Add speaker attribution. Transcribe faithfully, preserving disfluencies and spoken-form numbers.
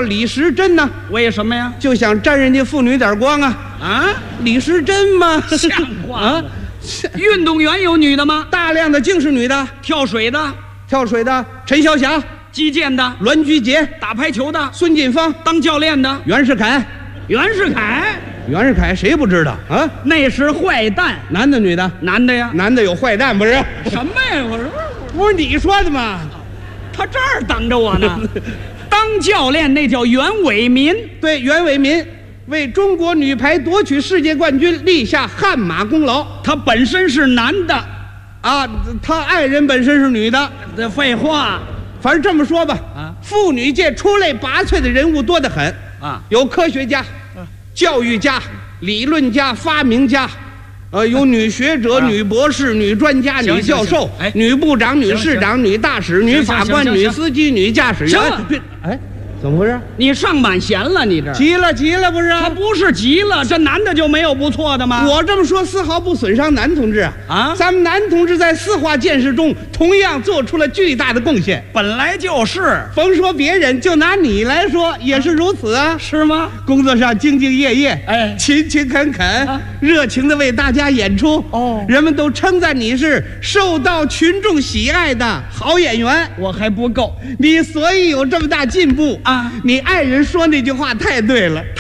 Speaker 1: 李时珍呢？
Speaker 2: 为什么呀？
Speaker 1: 就想沾人家妇女点光啊！
Speaker 2: 啊，
Speaker 1: 李时珍嘛，
Speaker 2: 像话吗
Speaker 1: 啊！
Speaker 2: 运动员有女的吗？
Speaker 1: 大量的竟是女的，
Speaker 2: 跳水的、
Speaker 1: 跳水的陈晓霞、
Speaker 2: 击剑的、
Speaker 1: 栾菊杰、
Speaker 2: 打排球的、
Speaker 1: 孙锦芳、
Speaker 2: 当教练的。
Speaker 1: 袁世凯。
Speaker 2: 袁世凯
Speaker 1: 袁世凯谁不知道啊？
Speaker 2: 那是坏蛋，
Speaker 1: 男的女的？
Speaker 2: 男的呀。
Speaker 1: 男的有坏蛋不是？
Speaker 2: 什么呀？我说
Speaker 1: 不是你说的吗？
Speaker 2: 他这儿等着我呢。当教练那叫袁伟民，
Speaker 1: 对，袁伟民为中国女排夺取世界冠军立下汗马功劳。
Speaker 2: 他本身是男的
Speaker 1: 啊，他爱人本身是女的。
Speaker 2: 这废话
Speaker 1: 反正这么说吧，
Speaker 2: 啊，
Speaker 1: 妇女界出类拔萃的人物多得很
Speaker 2: 啊，
Speaker 1: 有科学家、教育家、理论家、发明家，呃，有女学者、
Speaker 2: 啊
Speaker 1: 女博士、女专家、
Speaker 2: 行
Speaker 1: 女教授、
Speaker 2: 哎
Speaker 1: 女部长、女市长、女大使、女法官、
Speaker 2: 行行行
Speaker 1: 女司机、女驾驶员。
Speaker 2: 行了
Speaker 1: 哎，怎么回事？
Speaker 2: 你上满弦了，你这
Speaker 1: 急了，急了不是？
Speaker 2: 他不是急了，这男的就没有不错的吗？
Speaker 1: 我这么说丝毫不损伤男同志啊！
Speaker 2: 啊
Speaker 1: 咱们男同志在四化建设中同样做出了巨大的贡献。
Speaker 2: 本来就是
Speaker 1: 甭说别人，就拿你来说也是如此啊！
Speaker 2: 是吗？
Speaker 1: 工作上兢兢业业，
Speaker 2: 哎
Speaker 1: 勤勤恳恳，
Speaker 2: 啊
Speaker 1: 热情的为大家演出。
Speaker 2: 哦
Speaker 1: 人们都称赞你是受到群众喜爱的好演员。
Speaker 2: 我还不够
Speaker 1: 你所以有这么大进步
Speaker 2: 啊！
Speaker 1: 你爱人说那句话太对了。